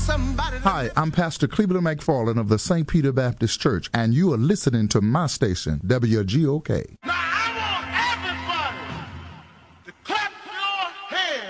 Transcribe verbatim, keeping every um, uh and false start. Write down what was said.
Hi, I'm Pastor Cleveland McFarland of the Saint Peter Baptist Church, and you are listening to my station, W G O K.